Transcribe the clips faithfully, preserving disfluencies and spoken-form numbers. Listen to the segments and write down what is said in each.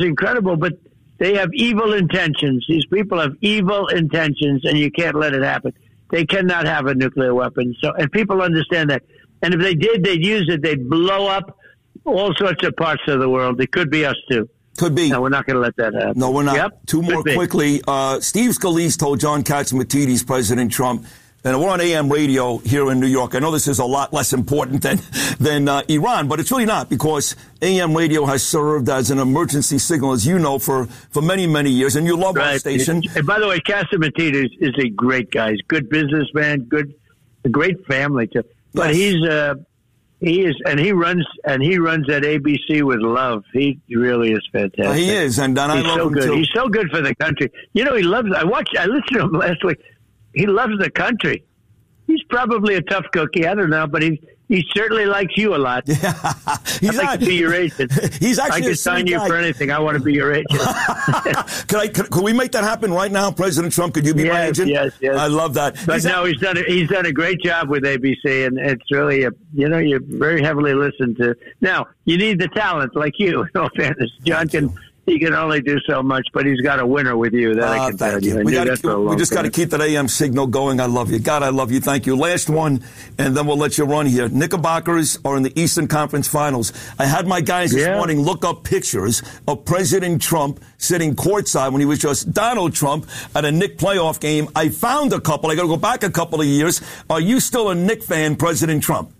incredible, but they have evil intentions. These people have evil intentions, and you can't let it happen. They cannot have a nuclear weapon. So, and people understand that. And if they did, they'd use it. They'd blow up all sorts of parts of the world. It could be us, too. Could be. No, we're not going to let that happen. No, we're not. Yep, Two more quickly. Uh, Steve Scalise told John Catsimatidis, President Trump, and we're on A M radio here in New York. I know this is a lot less important than than uh, Iran, but it's really not, because A M radio has served as an emergency signal, as you know, for, for many, many years. And you love right. our station. And by the way, Catsimatidis is a great guy. He's a good businessman, good, a great family too. But yes. he's uh, he is, and he runs and he runs at A B C with love. He really is fantastic. Uh, he is, and, and I he's love so him good. too. He's so good for the country. You know, he loves. I watched. I listened to him last week. He loves the country. He's probably a tough cookie. I don't know, but he he certainly likes you a lot. Yeah, he's I'd like not, to be your agent. He's actually I could sign you guy. for anything. I want to be your agent. Could I? Could, could we make that happen right now, President Trump? Could you be yes, my agent? Yes, yes. I love that. But he's no, a, he's done a, he's done a great job with A B C, and it's really a you know you're very heavily listened to. Now you need the talent like you. In all fairness, John can. He can only do so much, but he's got a winner with you. That uh, I can tell you. you. We, gotta, we just got to keep that A M signal going. I love you. God, I love you. Thank you. Last one, and then we'll let you run here. Knickerbockers are in the Eastern Conference Finals. I had my guys this yeah. morning look up pictures of President Trump sitting courtside when he was just Donald Trump at a Knick playoff game. I found a couple. I got to go back a couple of years. Are you still a Knick fan, President Trump?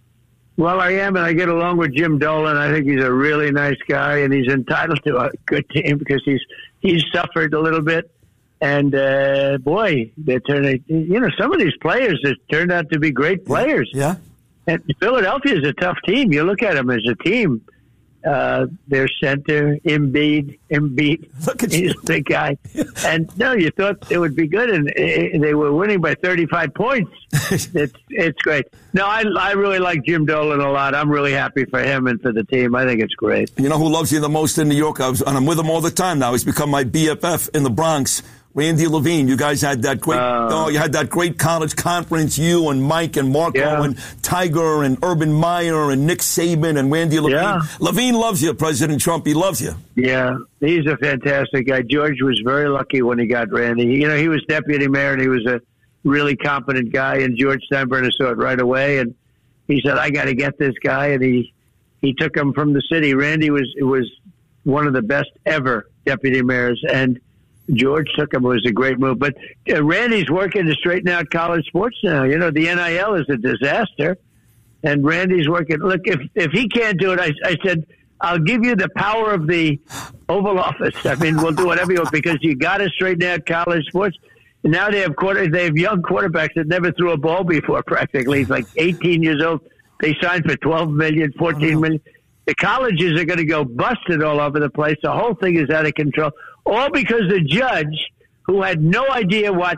Well, I am, and I get along with Jim Dolan. I think he's a really nice guy, and he's entitled to a good team because he's he's suffered a little bit. And, uh, boy, they turned, you know, some of these players have turned out to be great players. Yeah. And Philadelphia is a tough team. You look at them as a team. Uh, their center, Embiid, Embiid, Look at he's you. a big guy. And no, you thought it would be good, and uh, they were winning by thirty-five points. It's it's great. No, I I really like Jim Dolan a lot. I'm really happy for him and for the team. I think it's great. You know who loves you the most in New York? I was, and I'm with him all the time now. He's become my B F F in the Bronx. Randy Levine, you guys had that great, uh, oh, you had that great college conference. You and Mike and Marco yeah. and Tiger and Urban Meyer and Nick Saban and Randy Levine. Yeah. Levine loves you, President Trump. He loves you. Yeah, he's a fantastic guy. George was very lucky when he got Randy. You know, he was deputy mayor and he was a really competent guy. And George Steinbrenner saw it right away, and he said, "I got to get this guy." And he he took him from the city. Randy was was one of the best ever deputy mayors, and George took him. It was a great move. But uh, Randy's working to straighten out college sports now. You know, the N I L is a disaster. And Randy's working. Look, if if he can't do it, I, I said, I'll give you the power of the Oval Office. I mean, we'll do whatever you want because you got to straighten out college sports. And now they have quarter, they have young quarterbacks that never threw a ball before practically. He's like eighteen years old. They signed for twelve million dollars, fourteen million dollars. The colleges are going to go busted all over the place. The whole thing is out of control. All because the judge, who had no idea what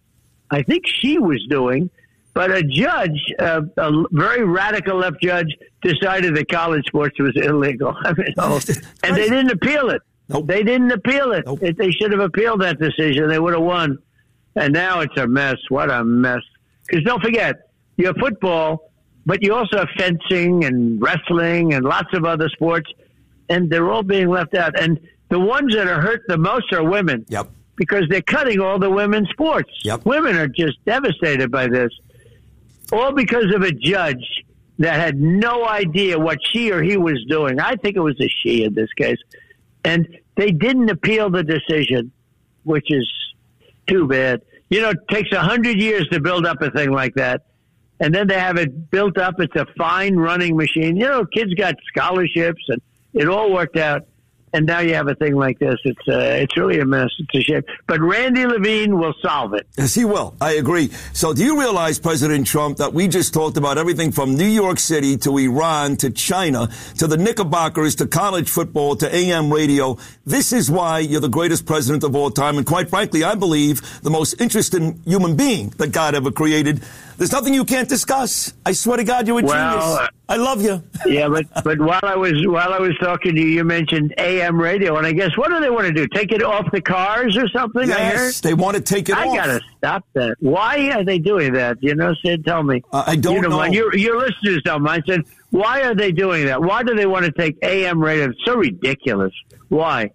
I think she was doing, but a judge, uh, a very radical left judge, decided that college sports was illegal. I mean, oh, and they didn't appeal it. Nope. They didn't appeal it. Nope. They should have appealed that decision. They would have won. And now it's a mess. What a mess. Because don't forget, you have football, but you also have fencing and wrestling and lots of other sports, and they're all being left out. And the ones that are hurt the most are women. Yep. Because they're cutting all the women's sports. Yep. Women are just devastated by this. All because of a judge that had no idea what she or he was doing. I think it was a she in this case. And they didn't appeal the decision, which is too bad. You know, it takes a hundred years to build up a thing like that. And then they have it built up. It's a fine running machine. You know, kids got scholarships and it all worked out. And now you have a thing like this. It's uh, it's really a mess. It's a shame. But Randy Levine will solve it. Yes, he will. I agree. So do you realize, President Trump, that we just talked about everything from New York City to Iran to China to the Knickerbockers to college football to A M radio? This is why you're the greatest president of all time. And quite frankly, I believe the most interesting human being that God ever created. There's nothing you can't discuss. I swear to God, you're a well, genius. I love you. Yeah, but but while I was while I was talking to you, you mentioned A M radio, and I guess what do they want to do? Take it off the cars or something? Yes, I heard? they want to take it I off. I gotta stop that. Why are they doing that? You know, Sid, tell me. Uh, I don't you know. know. Your your listeners don't mind. I said, why are they doing that? Why do they want to take A M radio? It's so ridiculous. Why?